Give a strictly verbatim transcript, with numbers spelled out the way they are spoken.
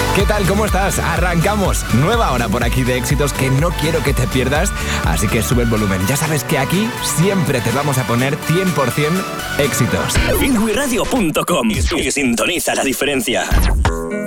¿Qué tal? ¿Cómo estás? Arrancamos. Nueva hora por aquí de éxitos que no quiero que te pierdas, así que sube el volumen. Ya sabes que aquí siempre te vamos a poner cien por ciento éxitos. Winwiradio punto com y sintoniza la diferencia.